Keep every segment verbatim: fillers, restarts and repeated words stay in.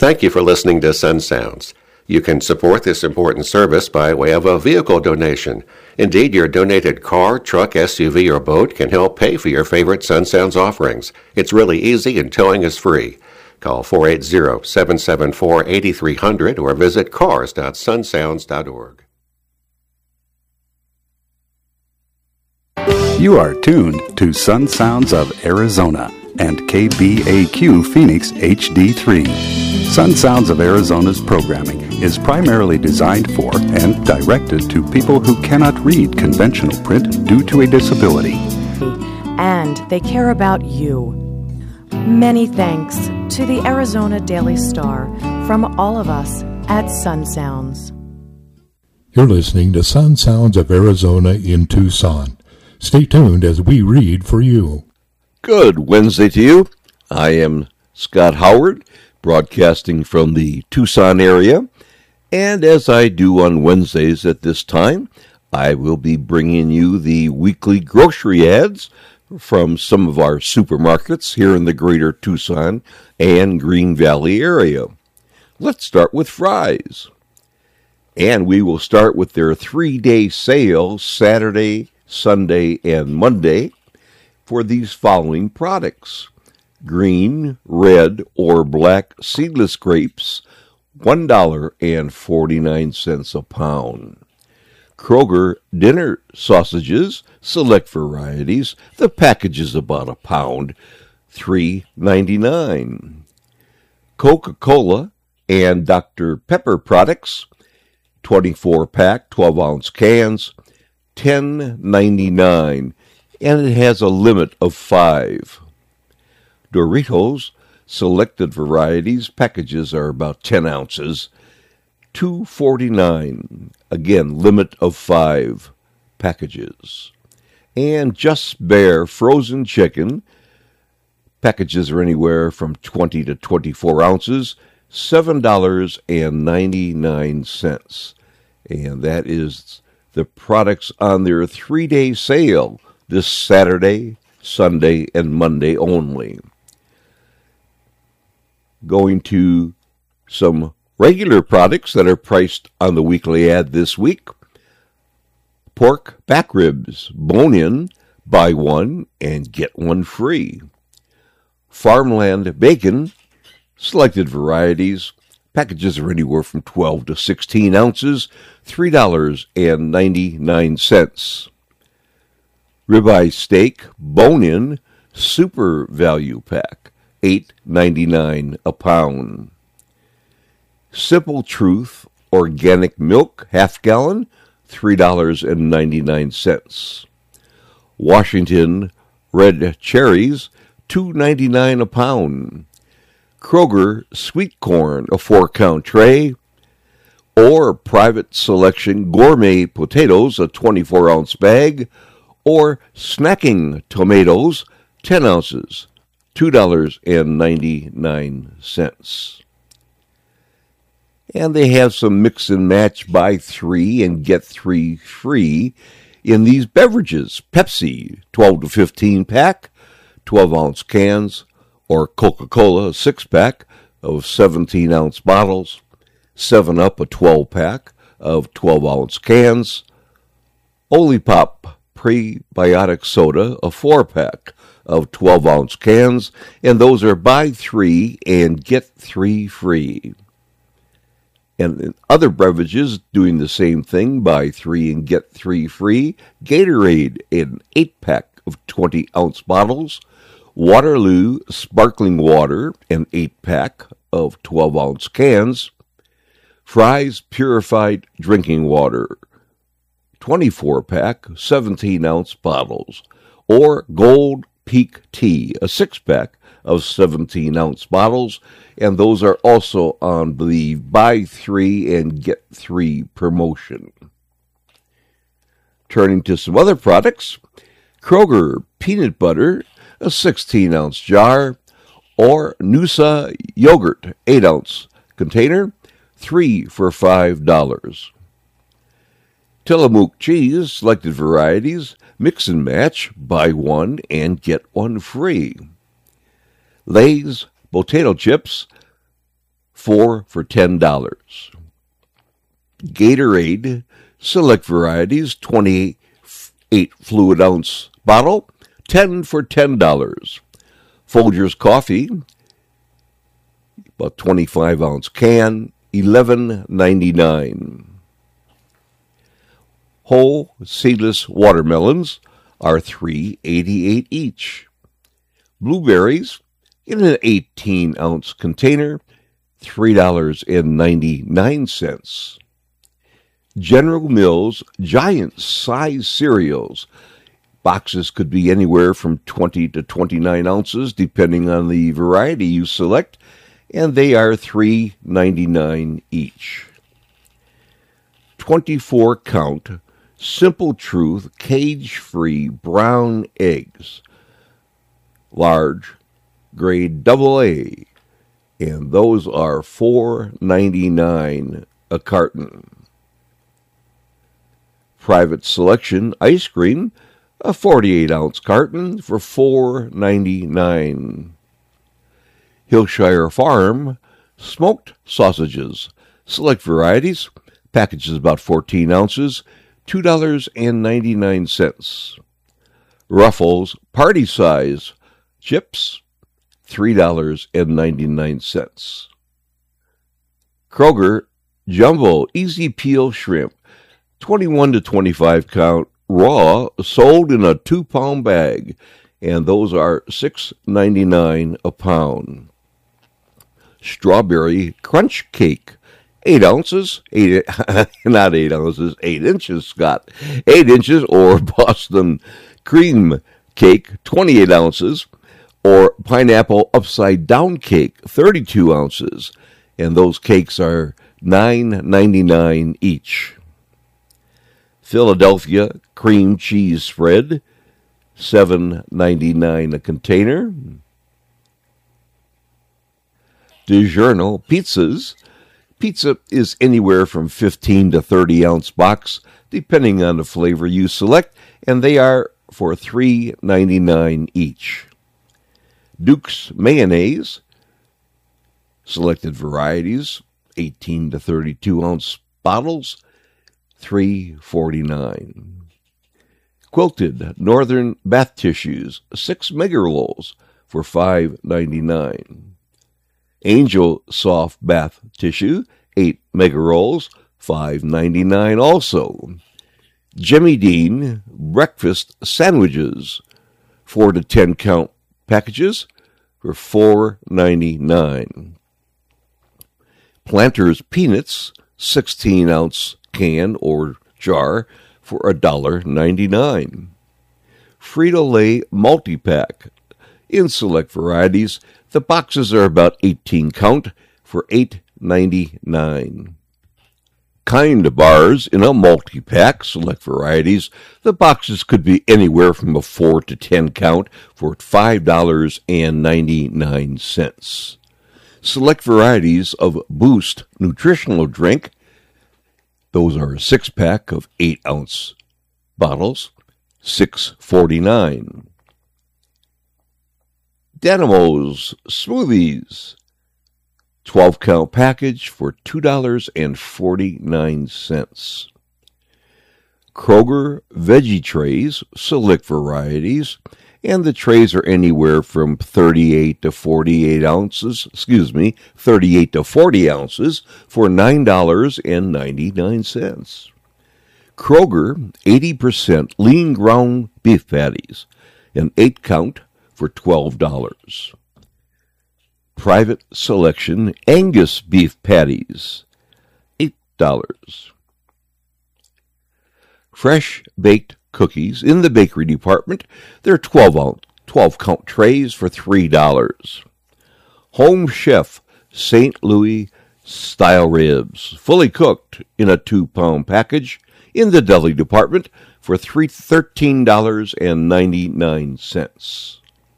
Thank you for listening to Sun Sounds. You can support this important service by way of a vehicle donation. Indeed, your donated car, truck, S U V, or boat can help pay for your favorite Sun Sounds offerings. It's really easy and towing is free. Call four eight zero, seven seven four, eight three zero zero or visit cars dot sun sounds dot org. You are tuned to Sun Sounds of Arizona and K B A Q Phoenix H D three. Sun Sounds of Arizona's programming is primarily designed for and directed to people who cannot read conventional print due to a disability. And they care about you. Many thanks to the Arizona Daily Star from all of us at Sun Sounds. You're listening to Sun Sounds of Arizona in Tucson. Stay tuned as we read for you. Good Wednesday to you. I am Scott Howard, broadcasting from the Tucson area. And as I do on Wednesdays at this time, I will be bringing you the weekly grocery ads from some of our supermarkets here in the greater Tucson and Green Valley area. Let's start with Fry's. And we will start with their three-day sale Saturday, Sunday, and Monday for these following products. Green, red, or black seedless grapes, one dollar and forty-nine cents a pound. Kroger dinner sausages, select varieties. The package is about a pound, three ninety-nine. Coca-Cola and Doctor Pepper products, twenty-four pack, twelve ounce cans, ten ninety-nine, and it has a limit of five. Doritos, selected varieties, packages are about ten ounces, two forty-nine. Again, limit of five packages. And Just Bare frozen chicken, packages are anywhere from twenty to twenty-four ounces, seven dollars and ninety-nine cents. And that is the products on their three-day sale this Saturday, Sunday, and Monday only. Going to some regular products that are priced on the weekly ad this week. Pork back ribs, bone-in, buy one and get one free. Farmland bacon, selected varieties, packages are anywhere from twelve to sixteen ounces, three dollars and ninety-nine cents. Ribeye steak, bone-in, super value pack, eight ninety-nine a pound. Simple Truth organic milk, half gallon, three dollars and ninety-nine cents. Washington red cherries, two ninety-nine a pound. Kroger sweet corn, a four count tray. Or Private Selection gourmet potatoes, a twenty-four ounce bag. Or snacking tomatoes, ten ounces, two dollars and ninety-nine cents. And they have some mix and match, buy three and get three free in these beverages. Pepsi, twelve to fifteen pack, twelve ounce cans, or Coca-Cola, a six pack of seventeen ounce bottles, seven up, a twelve pack of twelve ounce cans, Olipop prebiotic soda, a four pack of twelve ounce cans, and those are buy three and get three free. And other beverages doing the same thing, buy three and get three free. Gatorade, an eight pack of twenty ounce bottles. Waterloo sparkling water, an eight pack of twelve ounce cans. Fry's purified drinking water, twenty-four pack, seventeen ounce bottles. Or Gold Peak Tea, a six pack of seventeen ounce bottles, and those are also on the buy three and get three promotion. Turning to some other products, Kroger peanut butter, a sixteen ounce jar, or Noosa yogurt, eight ounce container, three for five dollars. Tillamook cheese, selected varieties, mix and match, buy one and get one free. Lay's potato chips, four for ten dollars. Gatorade, select varieties, twenty-eight fluid ounce bottle, ten for ten dollars. Folgers coffee, about twenty-five ounce can, eleven ninety-nine. Whole seedless watermelons are three eighty-eight each. Blueberries in an eighteen ounce container, three dollars and ninety-nine cents. General Mills giant size cereals. Boxes could be anywhere from twenty to twenty-nine ounces, depending on the variety you select, and they are three ninety-nine each. twenty-four count Simple Truth cage-free brown eggs, large, grade double A, and those are four ninety-nine a carton. Private Selection ice cream, a forty-eight ounce carton for four ninety-nine. Hillshire Farm smoked sausages, select varieties, packages about fourteen ounces, two dollars and ninety-nine cents. Ruffles party size chips, three dollars and ninety-nine cents. Kroger Jumbo Easy Peel Shrimp, twenty-one to twenty-five count, raw, sold in a two-pound bag, and those are six ninety-nine a pound. Strawberry Crunch Cake, eight ounces, eight, not eight ounces, eight inches, Scott, eight inches, or Boston Cream Cake, twenty-eight ounces, or Pineapple Upside Down Cake, thirty-two ounces, and those cakes are nine ninety-nine each. Philadelphia Cream Cheese Spread, seven ninety-nine a container. DiGiorno Pizzas. Pizza is anywhere from fifteen to thirty ounce box, depending on the flavor you select, and they are for three ninety-nine each. Duke's Mayonnaise, selected varieties, eighteen to thirty-two ounce bottles, three forty-nine. Quilted Northern Bath Tissues, six mega rolls for five ninety-nine. Angel Soft Bath Tissue, eight mega rolls, five ninety-nine also. Jimmy Dean Breakfast Sandwiches, four to ten count packages for four ninety-nine. Planters Peanuts, sixteen ounce can or jar for one dollar ninety-nine. Frito-Lay Multi-Pack, in select varieties, the boxes are about eighteen count for eight ninety-nine. Kind bars in a multi-pack, select varieties, the boxes could be anywhere from a four to ten count for five dollars and ninety-nine cents. Select varieties of Boost nutritional drink, those are a six-pack of eight ounce bottles, six forty-nine. Dynamos Smoothies, twelve count package for two dollars and forty-nine cents. Kroger Veggie Trays, select varieties, and the trays are anywhere from thirty-eight to forty-eight ounces, excuse me, thirty-eight to forty ounces for nine dollars and ninety-nine cents. Kroger eighty percent lean ground beef patties, an eight count for twelve dollars. Private Selection Angus beef patties, eight dollars. Fresh baked cookies in the bakery department, they're twelve ounce, twelve count trays for three dollars. Home Chef Saint Louis style ribs, fully cooked in a two pound package in the deli department for thirteen dollars and ninety-nine cents.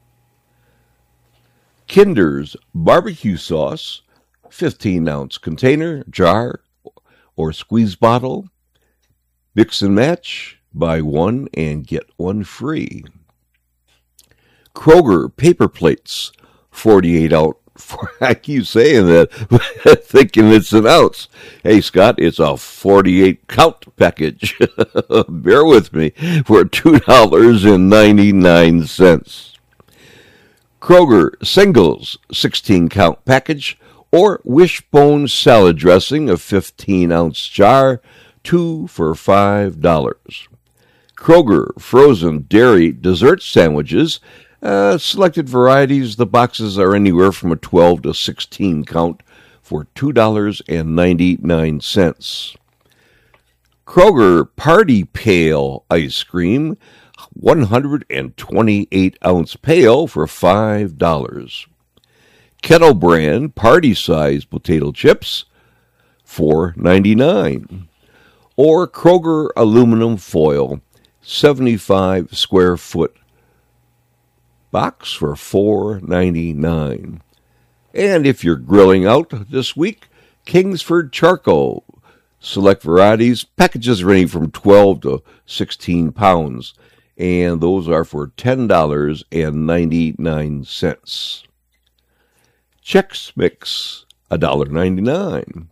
Kinder's barbecue sauce, fifteen ounce container, jar, or squeeze bottle. Mix and match, buy one and get one free. Kroger paper plates, forty-eight For, I keep saying that, thinking it's an ounce. Hey, Scott, it's a forty-eight count package. Bear with me, for two dollars and ninety-nine cents. Kroger Singles sixteen count package, or Wishbone salad dressing, a fifteen ounce jar, two for five dollars. Kroger frozen dairy dessert sandwiches, uh, selected varieties. The boxes are anywhere from a twelve to sixteen count for two dollars and ninety-nine cents. Kroger Party Pail ice cream, one hundred twenty-eight ounce pail for five dollars. Kettle Brand party size potato chips, four ninety-nine. Or Kroger aluminum foil, seventy-five square foot box for four ninety-nine. And if you're grilling out this week, Kingsford charcoal, select varieties, packages ranging from twelve to sixteen pounds, and those are for ten dollars and ninety-nine cents. Chex Mix, one dollar and ninety-nine cents.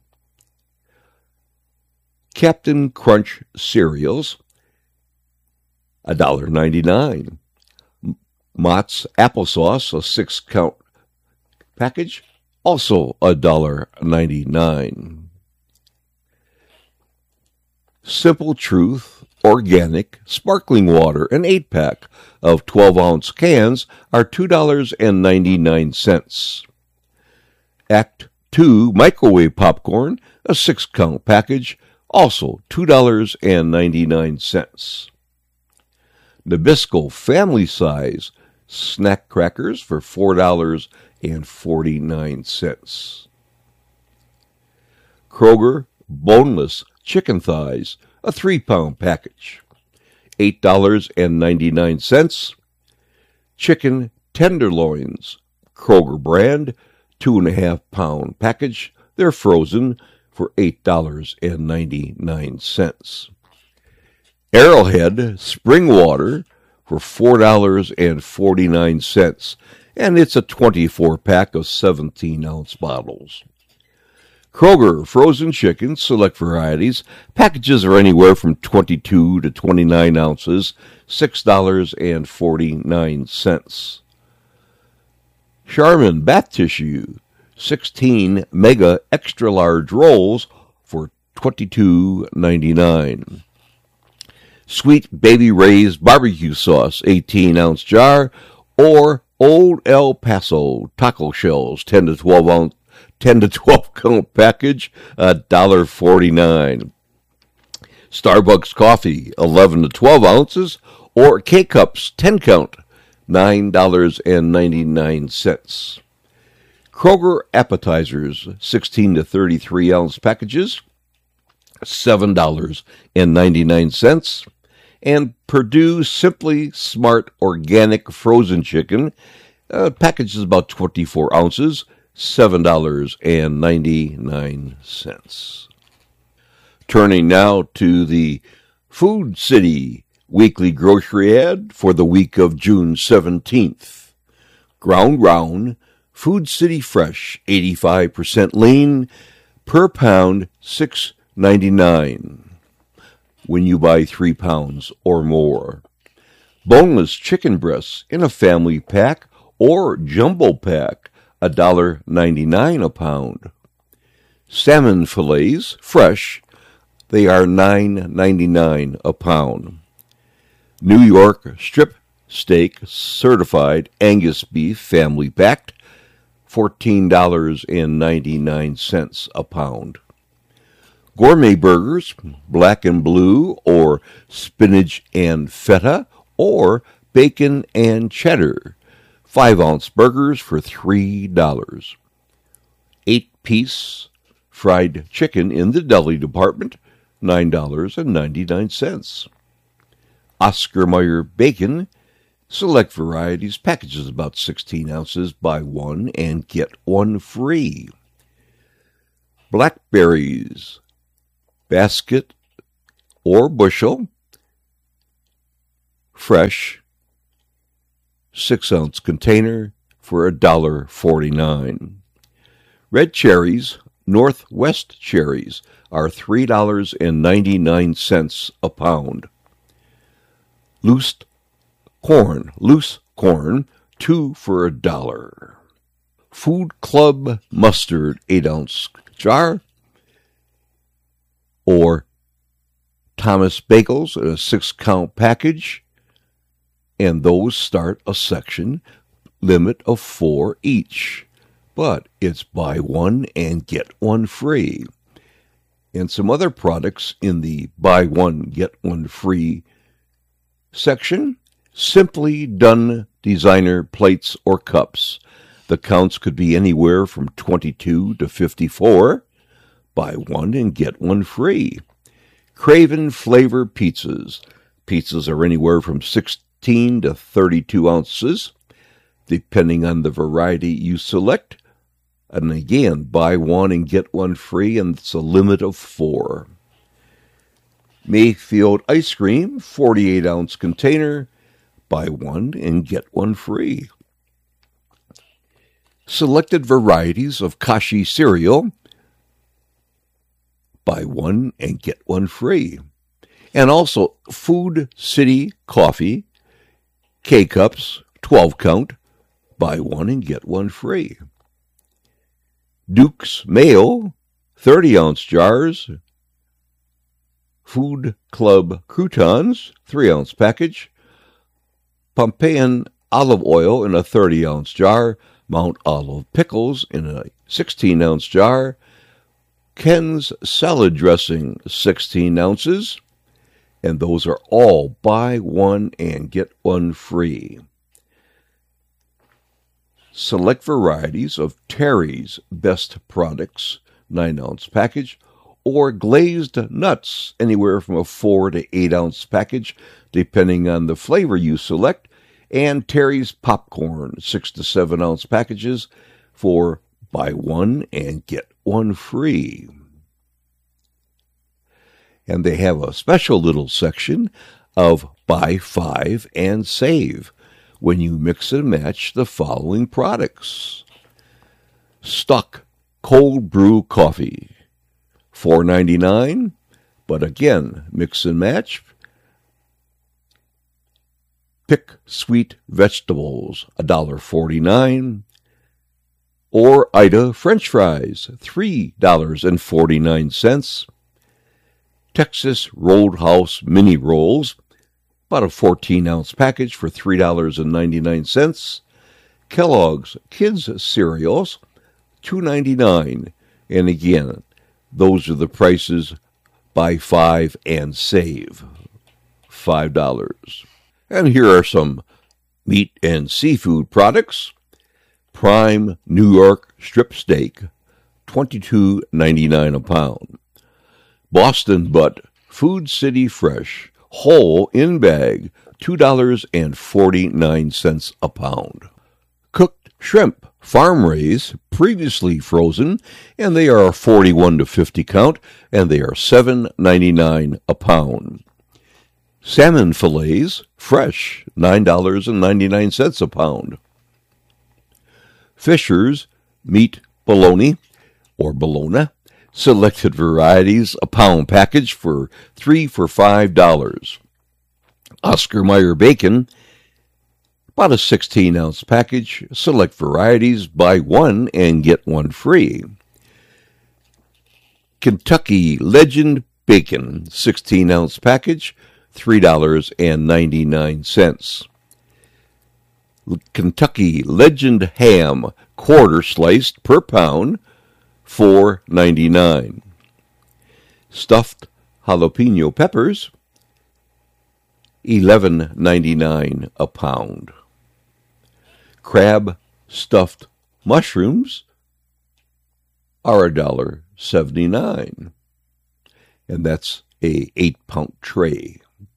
Captain Crunch cereals, one dollar and ninety-nine cents. Mott's applesauce, a six count package, also one dollar and ninety-nine cents. Simple Truth organic sparkling water, an eight pack of twelve ounce cans, are two dollars and ninety-nine cents. Act two microwave popcorn, a six count package, also two dollars and ninety-nine cents. Nabisco family size snack crackers for four dollars and forty-nine cents. Kroger boneless chicken thighs, a three pound package, eight dollars and ninety-nine cents. Chicken tenderloins, Kroger brand, two and a half pound package. They're frozen for eight dollars and ninety-nine cents. Arrowhead spring water for four dollars and forty-nine cents, and it's a twenty-four pack of seventeen ounce bottles. Kroger frozen chicken, select varieties, packages are anywhere from twenty-two to twenty-nine ounces, six dollars and forty-nine cents. Charmin bath tissue, sixteen mega extra large rolls for twenty-two ninety-nine. Sweet Baby Ray's barbecue sauce, eighteen ounce jar, or Old El Paso taco shells, ten to twelve ounce, ten to twelve count package, one dollar and forty-nine cents. Starbucks coffee, eleven to twelve ounces, or K-Cups, ten count, nine dollars and ninety-nine cents. Kroger appetizers, sixteen to thirty-three ounce packages, seven dollars and ninety-nine cents. And Perdue Simply Smart Organic Frozen Chicken, uh, package is about twenty-four ounces, seven dollars and ninety-nine cents. Turning now to the Food City weekly grocery ad for the week of June seventeenth. Ground Round, Food City Fresh, eighty-five percent lean, per pound, six ninety-nine when you buy three pounds or more. Boneless chicken breasts in a family pack or jumbo pack, one dollar and ninety-nine cents a pound. Salmon fillets, fresh, they are nine ninety-nine a pound. New York strip steak, certified Angus beef, family packed, fourteen dollars and ninety-nine cents a pound. Gourmet burgers, black and blue, or spinach and feta, or bacon and cheddar, five ounce burgers for three dollars. Eight piece fried chicken in the deli department, nine dollars and ninety-nine cents. Oscar Mayer bacon, select varieties, packages about sixteen ounces, buy one and get one free. Blackberries, basket or bushel, fresh, six ounce container, for one dollar and forty-nine cents. Red cherries, Northwest cherries, are three dollars and ninety-nine cents a pound. Loose corn, loose corn, two for a dollar. Food Club mustard, eight ounce jar, or Thomas Bagels in a six count package, and those start a section limit of four each, but it's buy one and get one free. And some other products in the buy one get one free section: Simply Done designer plates or cups. The counts could be anywhere from twenty-two to fifty-four. Buy one and get one free. Craven Flavor pizzas. Pizzas are anywhere from sixteen to thirty-two ounces, depending on the variety you select. And again, buy one and get one free, and it's a limit of four. Mayfield ice cream, forty-eight ounce container. Buy one and get one free. Selected varieties of Kashi cereal. Buy one and get one free. And also Food City coffee, K-Cups, twelve count. Buy one and get one free. Duke's Mayo, thirty ounce jars. Food Club croutons, three ounce package. Pompeian olive oil in a thirty ounce jar. Mount Olive pickles in a sixteen ounce jar. Ken's salad dressing, sixteen ounces. And those are all buy one and get one free. Select varieties of Terry's Best Products, nine ounce package, or glazed nuts, anywhere from a four to eight ounce package, depending on the flavor you select, and Terry's popcorn, six to seven ounce packages, for buy one and get one free. And they have a special little section of buy five and save when you mix and match the following products. Stuck cold brew coffee, four ninety-nine, but again, mix and match. Pick sweet vegetables, one dollar and forty-nine cents. Or Ida French fries, three dollars and forty-nine cents. Texas Roadhouse mini rolls, about a fourteen ounce package for three dollars and ninety-nine cents. Kellogg's Kids cereals, two ninety-nine. And again, those are the prices. Buy five and save five dollars. And here are some meat and seafood products. Prime New York strip steak, twenty-two ninety-nine a pound. Boston Butt Food City Fresh whole in bag, two dollars and forty-nine cents a pound. Cooked shrimp, farm raised, previously frozen, and they are forty-one to fifty count, and they are seven ninety-nine a pound. Salmon fillets, fresh, nine dollars and ninety-nine cents a pound. Fisher's meat bologna, or bologna, selected varieties, a pound package for three for five dollars. Oscar Mayer bacon, about a sixteen ounce package, select varieties, buy one and get one free. Kentucky Legend bacon, sixteen ounce package, three dollars and ninety-nine cents. Kentucky Legend ham, quarter sliced per pound, four ninety-nine. Stuffed jalapeno peppers, eleven ninety-nine a pound. Crab stuffed mushrooms are a dollar seventy-nine, and that's a eight pound tray.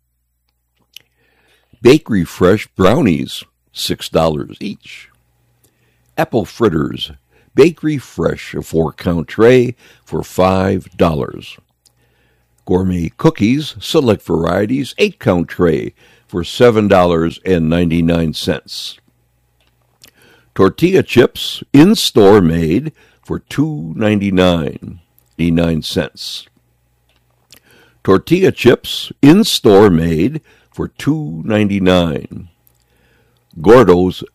Bakery Fresh brownies, six dollars each. Apple fritters, Bakery Fresh, a four count tray for five dollars. Gourmet cookies, select varieties, eight count tray for seven dollars and ninety-nine cents. Tortilla chips in-store made for two ninety-nine, eighty-nine cents. Tortilla chips in-store made for two ninety-nine. Gordo's